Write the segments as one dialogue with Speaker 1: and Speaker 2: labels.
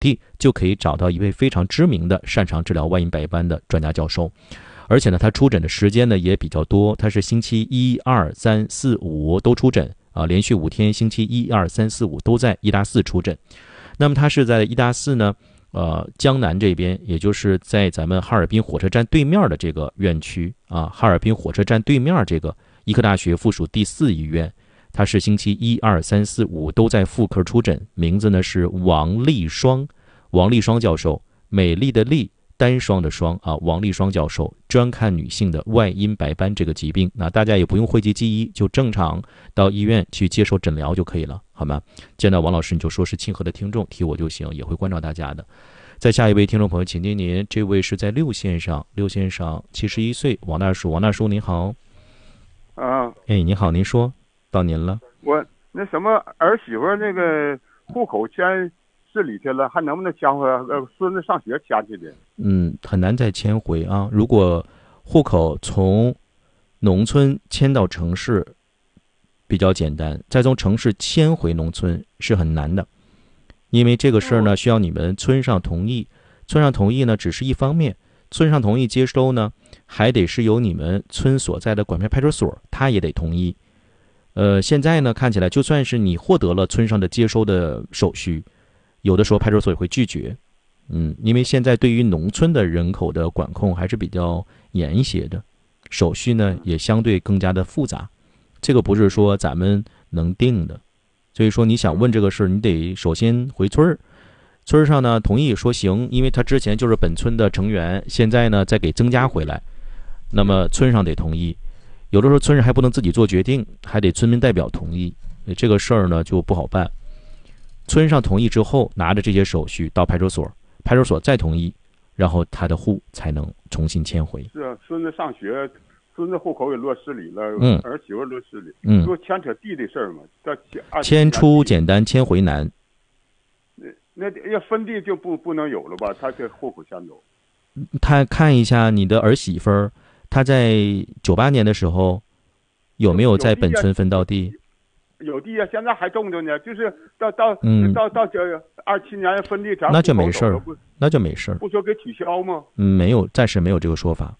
Speaker 1: 地，就可以找到一位非常知名的、擅长治疗外阴白斑的专家教授。而且呢，他出诊的时间呢也比较多，他是星期1、2、3、4、5都出诊啊，连续5天，星期1、2、3、4、5都在医大4出诊。那么他是在医大4呢，江南这边，也就是在咱们哈尔滨火车站对面的这个院区啊，哈尔滨火车站对面这个医科大学附属第4医院，他是星期1、2、3、4、5都在妇科出诊，名字呢是王丽双教授，美丽的丽，单双的双啊，王丽双教授专看女性的外阴白斑这个疾病。那大家也不用讳疾忌医，就正常到医院去接受诊疗就可以了，好吗？见到王老师你就说是庆贺的听众，提我就行，也会关照大家的。再下一位听众朋友，请听您，这位是在6线上，71岁，王大叔您好。
Speaker 2: 啊，
Speaker 1: 哎，你好，您说，到您了。
Speaker 2: 我那什么儿媳妇那个户口迁市里去了，还能不能迁回？孙子上学迁去的。
Speaker 1: 很难再迁回啊。如果户口从农村迁到城市比较简单，再从城市迁回农村是很难的，因为这个事儿呢需要你们村上同意。村上同意呢只是一方面，村上同意接收呢，还得是由你们村所在的管片派出所，他也得同意。现在呢看起来，就算是你获得了村上的接收的手续，有的时候派出所也会拒绝。因为现在对于农村的人口的管控还是比较严一些的，手续呢也相对更加的复杂，这个不是说咱们能定的。所以说你想问这个事，你得首先回村上呢同意说行，因为他之前就是本村的成员，现在呢再给增加回来，那么村上得同意。有的时候村上还不能自己做决定，还得村民代表同意，这个事儿呢就不好办。村上同意之后，拿着这些手续到派出所，派出所再同意，然后他的户才能重新迁回。
Speaker 2: 是啊，孙子上学，孙子户口也落市里了，儿媳妇落市里，就牵扯地的事儿嘛。
Speaker 1: 迁出简单，迁回难。
Speaker 2: 那要分地就不能有了吧？他这户口迁走。
Speaker 1: 他看一下你的儿媳妇儿，她在98年的时候有没有在本村分到地？
Speaker 2: 有地啊，现在还种着呢，就是到这27年分地，
Speaker 1: 那就没事儿，那就没事儿。
Speaker 2: 不说给取消吗？
Speaker 1: 没有，暂时没有这个说法。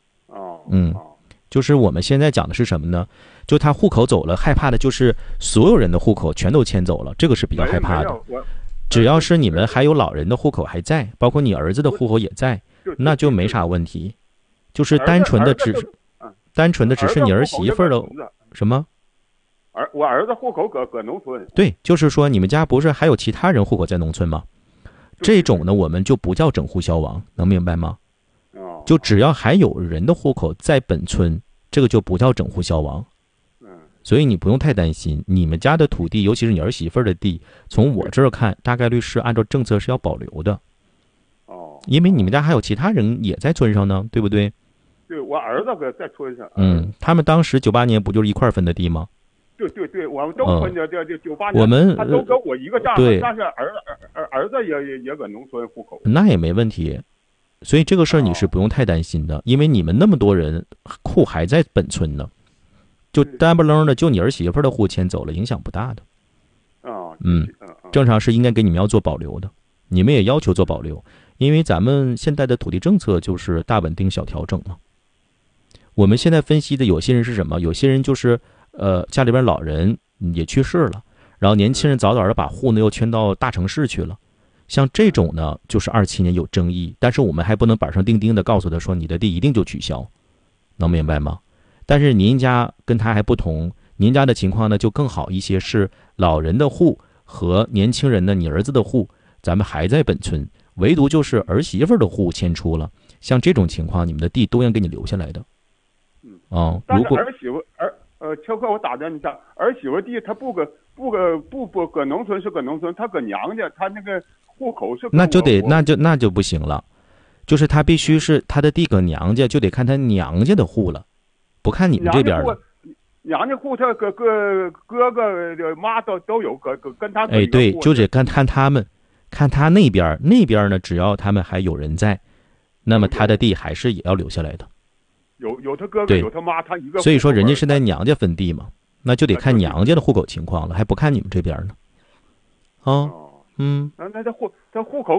Speaker 1: 就是我们现在讲的是什么呢？就他户口走了，害怕的就是所有人的户口全都迁走了，这个是比较害怕的。只要是你们还有老人的户口还在，包括你儿子的户口也在，那就没啥问题。就是单纯的只是你儿媳妇的什么？
Speaker 2: 我儿子户口搁农村。
Speaker 1: 对，就是说你们家不是还有其他人户口在农村吗？这种呢我们就不叫整户消亡，能明白吗？就只要还有人的户口在本村，这个就不叫整户消亡。所以你不用太担心，你们家的土地，尤其是你儿媳妇的地，从我这儿看，大概率是按照政策是要保留的。因为你们家还有其他人也在村上呢，对不对？
Speaker 2: 对，我儿子在村上。
Speaker 1: 他们当时98年不就是一块分的地吗？
Speaker 2: 对，我们都分的这98年，
Speaker 1: 我们
Speaker 2: 他都跟我一个账，
Speaker 1: 对，
Speaker 2: 但是儿子也搁农村户口，
Speaker 1: 那也没问题。所以这个事儿你是不用太担心的，因为你们那么多人户还在本村呢，就单不楞的就你儿媳妇的户迁走了，影响不大的。正常是应该给你们要做保留的，你们也要求做保留，因为咱们现在的土地政策就是大稳定小调整嘛。我们现在分析的有些人是什么？有些人就是家里边老人也去世了，然后年轻人早早的把户呢又迁到大城市去了。像这种呢，就是27年有争议，但是我们还不能板上钉钉的告诉他说你的地一定就取消，能明白吗？但是您家跟他还不同，您家的情况呢就更好一些，是老人的户和年轻人的你儿子的户，咱们还在本村，唯独就是儿媳妇的户迁出了。像这种情况，你们的地都应给你留下来的。
Speaker 2: 但是儿媳妇秋课我打断一下，儿媳妇地他不搁农村是搁农村，他搁娘家，他那个户口是
Speaker 1: 那就不行了，就是他必须是他的地搁娘家，就得看他娘家的户了，不看你们这边了。
Speaker 2: 娘家户他哥哥妈都有，跟他
Speaker 1: 对，就得看他们，看他那边呢，只要他们还有人在，那么他的地还是也要留下来的。
Speaker 2: 有他哥哥有他妈，他一个。
Speaker 1: 所以说人家是在娘家分地嘛，那就得看娘家的户口情况了，还不看你们这边呢。 嗯，
Speaker 2: 那他户口